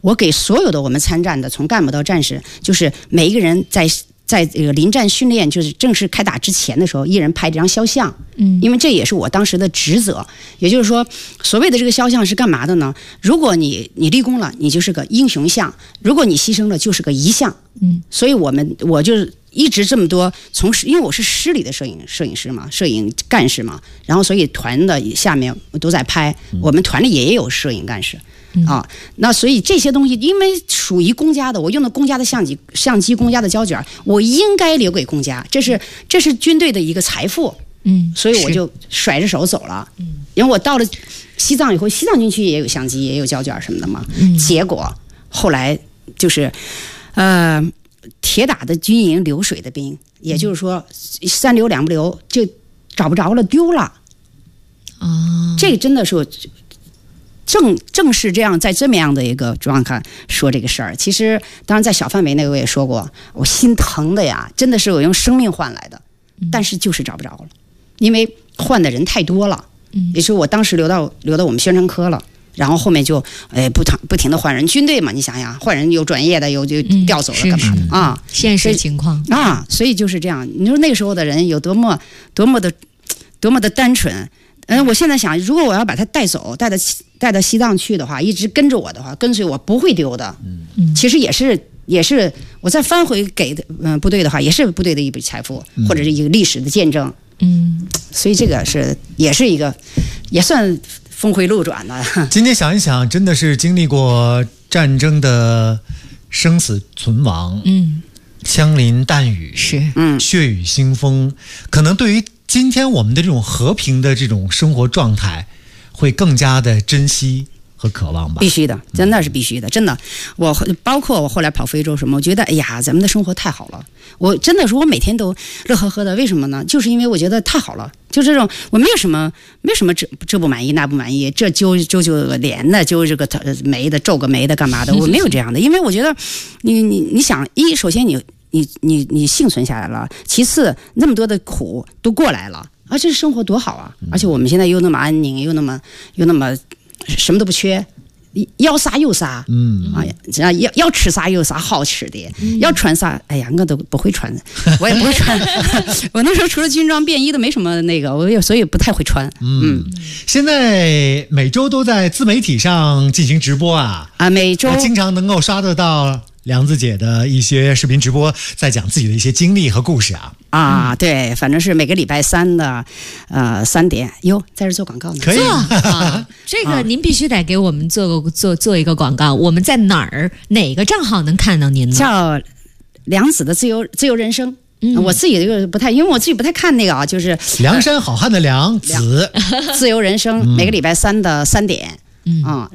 我给所有的我们参战的，从干部到战士，就是每一个人在这个临战训练，就是正式开打之前的时候，一人拍这张肖像。因为这也是我当时的职责。也就是说，所谓的这个肖像是干嘛的呢？如果你立功了，你就是个英雄像；如果你牺牲了，就是个遗像。所以我就是一直这么多因为我是师里的摄影师嘛，摄影干事嘛，然后所以团的下面都在拍，我们团里也有摄影干事。那所以这些东西因为属于公家的，我用的公家的相机公家的胶卷，我应该留给公家，这是军队的一个财富。所以我就甩着手走了。因为我到了西藏以后，西藏军区也有相机也有胶卷什么的嘛。结果后来就是铁打的军营流水的兵，也就是说3流2不留就找不着了，丢了。这个真的是正是这样，在这么样的一个状态说这个事儿。其实当然在小范围内我也说过，我心疼的呀，真的是我用生命换来的，但是就是找不着了，因为换的人太多了。也是我当时留到我们宣传科了，然后后面就不停的换人，军队嘛，你想想换人有专业的，有就调走了干嘛的啊？ 现实情况啊，所以就是这样。你说那个时候的人有多么的单纯。我现在想，如果我要把他带走，带到西藏去的话，一直跟着我的话，跟随我不会丢的。其实也是我再翻回给部队的话，也是部队的一笔财富，或者是一个历史的见证。所以这个也是一个也算峰回路转的。 今天想一想，真的是经历过战争的生死存亡，枪林弹雨， 是血雨腥风，可能对于今天我们的这种和平的这种生活状态，会更加的珍惜和渴望吧。 必须的，真的是必须的，真的。包括我后来跑非洲什么，我觉得哎呀，咱们的生活太好了。我真的是我每天都乐呵呵的，为什么呢？就是因为我觉得太好了，就这种我没有什么这不满意那不满意，这揪个脸的，揪这个眉的，皱个眉的干嘛的，我没有这样的。因为我觉得你想，首先你幸存下来了，其次那么多的苦都过来了啊，这生活多好啊！而且我们现在又那么安宁，又那么什么都不缺，要啥有啥，要吃啥有啥好吃的，要穿啥，哎呀，我都不会穿，我也不会穿，我那时候除了军装便衣都没什么那个，所以不太会穿。 现在每周都在自媒体上进行直播啊， 每周经常能够刷得到梁子姐的一些视频直播，在讲自己的一些经历和故事啊。 对，反正是每个礼拜3的3点。在这做广告呢？ 可以这个您必须得给我们做一个广告。我们在哪个账号能看到您呢？ 叫梁子的自由人生。我自己这个不太，因为我自己不太看那个啊，就是梁山好汉的梁子自由人生，每个礼拜3的3点。